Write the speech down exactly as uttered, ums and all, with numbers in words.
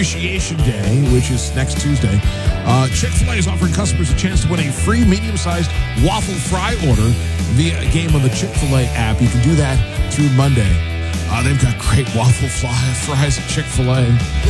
Appreciation Day, which is next Tuesday, uh, Chick-fil-A is offering customers a chance to win a free medium-sized waffle fry order via a game on the Chick-fil-A app. You can do that through Monday. Uh, they've got great waffle fly, fries at Chick-fil-A.